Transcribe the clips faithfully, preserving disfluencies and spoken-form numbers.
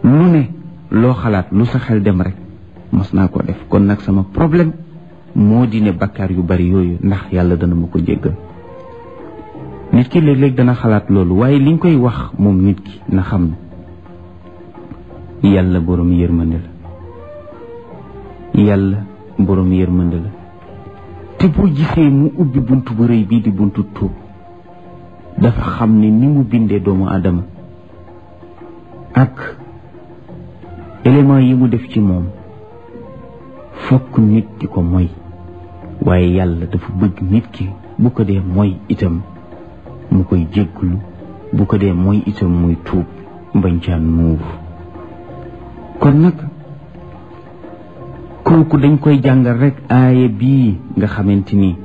lu ne loo xalaat lu sa xel dem rek mos naa ko def kon nag sama problème moo di ne bakkaar yu bari yooyu ndax yàlla dana ma ko jéggal nit ki léeg-léeg dana xalaat loolu waaye liñ koy wax moom nit ki na xam ne yàlla boroom yërmande la yàlla boroom yërmande la te boo gisee mu ubbi buntu bu rëy bii di buntu tuub dafa xam ne ni mu bindee doomu aadama ak élément yi mu def ci moom fokk nit di ko moy waaye yàlla dafa bëgg nit ki bu ko dee moy itam mu koy jégglu bu ko dee moy itam muy tuub bañ caan nuur kon nag kooku dañ koy jàngal rek aaya bii nga xamante ni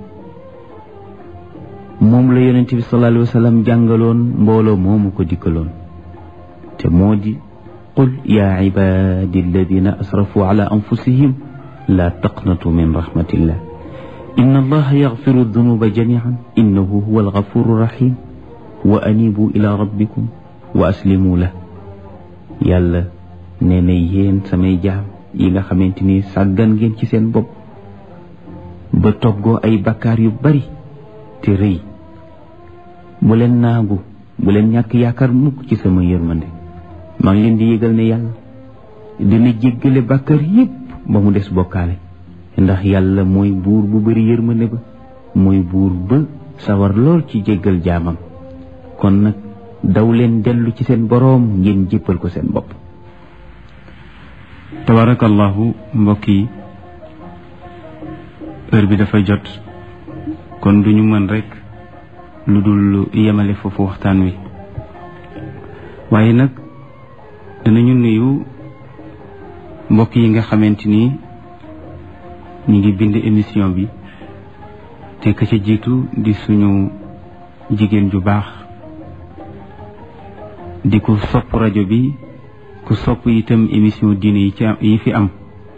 moom la yonent bi sallallahu alayhi wa sallam jàngaloon mbooloo moomu ko dikkaloon te moo di qul yaa ibaadi alladina asrafu ala anfusihim la taqnatu min rahmatillah inna allaha yaxfiru dunuba jamian innahu huwa algafuru rahim wa anibu ila rabbikum wa aslimu la yàlla nee na yéen samay jaam yi nga xamante ni sàggan ngeen ci seen bopp ba toggoo ay bakkaar yu bari te rëy bu leen naagu bu leen ñàkk yaakaar mukk ci sama yërmande maa ngi leen di yëgal ne yàlla dina jéggale bakkaar yépp ba mu des bokkaale ndax yàlla mooy buur bu bari yërmande ba mooy buur ba sawar lool ci jéggal jaamam kon nag daw leen dellu ci seen boroom ngeen jéppal ko seen bopp tabarakallahu mbokk yi heure bi dafa jot kon duñu mën rek lu dul yemale foofu waxtaan wi waaye nag danañu nuyu mbokk yi nga xamante ni ñu ngi bind émission bi te ka ca jiitu di suñu jigéen ju baax di ku sopp rajo bi ku sopp itam émission diine yi ci yi fi am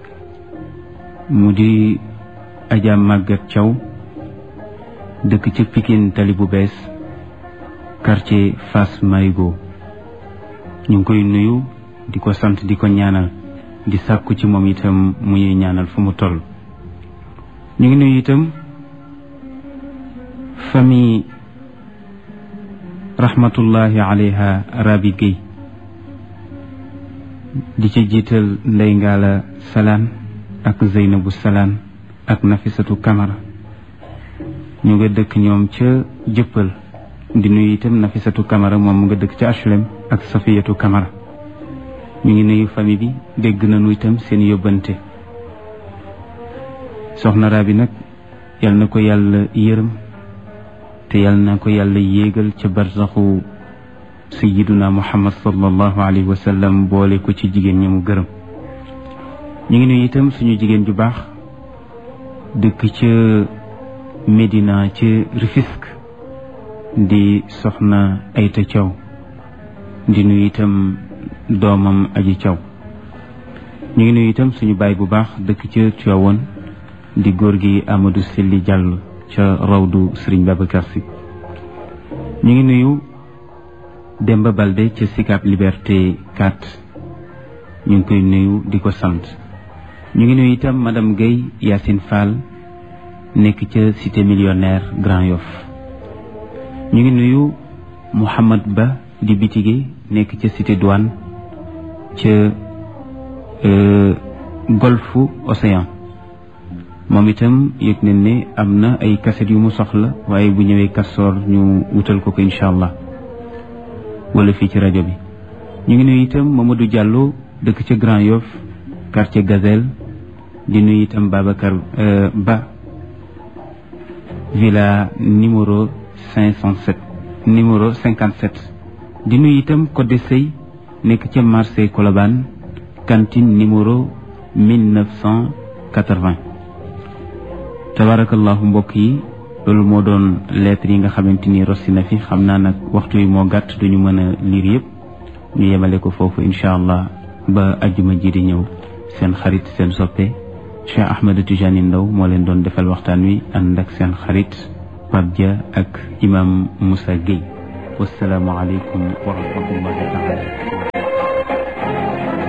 mu di Adja Maguette Thiaw dëkk ci Pikine tali bu bees quartier Fass Marigo ñu ngi koy nuyu di ko sant di ko ñaanal di sàkku ci moom itam mu ñuy ñaanal fu mu toll ñu ngi nuyu itam famille rahmatullahi alayha Rabi Gueye di ci jiital Ndey Ngala Salaan ak Zeynabu Salaan ak Nafisatu Camara ñu nga dëkk ñoom ca Jëppal di nuyu itam Nafisatu Camara moom mu nga dëkk ca H L M ak Safiyatu Camara ñu ngi nuyu famille bi dégg nañu itam seen yóbbante soxna Rabi nag yal na ko yàlla yërëm te yal na ko yàlla yéegal ca barzaxu sayyiduna Muhammad sallallahu alayhi wa sallam boole ko ci jigéen ñi mu gërëm ñu ngi nuyu itam suñu jigéen ju baax dëkk ca Médina ca Rufisque di soxna Ayta Thiaw di nuyu itam doomam Aji Thiaw ñu ngi nuyu itam suñu baay bu baax dëkk ca Tivaouane di góor gi Amadou Selli Diallo ca rawdu Serigne Babacar Sy ñu ngi nuyu Demba Balde ca Sicap Liberté quatre ñu ngi koy nuyu di ko sant ñu ngi nuyu itam madame Guèye Yacine Fall nekk ca cité millionnaire Grand Yoff ñu ngi nuyu Mouhamad Ba di bitige nekk ca cité douane ca golfe Océan moom itam yëg nañ ne am na ay kaset yu mu soxla waaye bu ñëwee Kastoor ñu wutal ko ko incha allah wala fii ci rajo bi ñu ngi nuyu itam Mamadou Diallo dëkk ca Grand Yoff quartier Gazelle di nuyu itam Babacar Ba villa numéro cinq cent sept numéro cinquante sept di nuyu itam Codé Sey nekk ca marché Colobane cantine numéro mille neuf cent quatre-vingts tabarakallahu mbokk yi loolu moo doon lettre yi nga xamante ni rossi na fi xam naa nag waxtu yi moo gàtt duñu mën a liir yëpp ñu yemale ko foofu incha allah ba ajjuma ji di ñëw seen xarit seen soppe Cheikh Ahmed Tijani Ndaw moo leen doon defal waxtaan wi ànd ak seen xarit Pape Dia ak imam Moussa Gueye wassalaamu aleykum wa rahmatullahi taala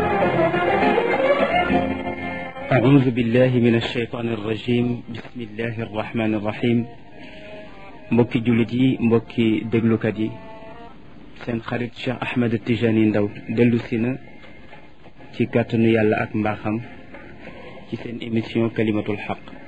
أعوذ بالله من الشيطان الرجيم بسم الله الرحمن الرحيم mbokki jullit yi mbokki déglukat yi seen xarit Cheikh Ahmed Tijani Ndaw dellu si na ci kàttanu yàlla ak mbaaxam ci seen émission kalimatul xaq